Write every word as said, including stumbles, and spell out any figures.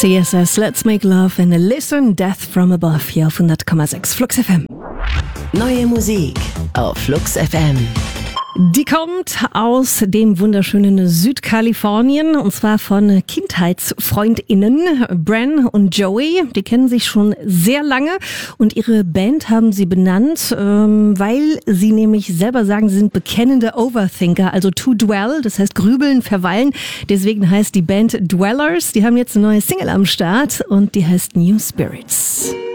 C S S, Let's Make Love and Listen, Death from Above, hier auf hundert Komma sechs Flux F M. Neue Musik auf Flux F M. Die kommt aus dem wunderschönen Südkalifornien und zwar von KindheitsfreundInnen Bren und Joey. Die kennen sich schon sehr lange und ihre Band haben sie benannt, ähm, weil sie nämlich selber sagen, sie sind bekennende Overthinker, also to dwell, das heißt grübeln, verweilen. Deswegen heißt die Band Dwellers. Die haben jetzt eine neue Single am Start und die heißt New Spirits.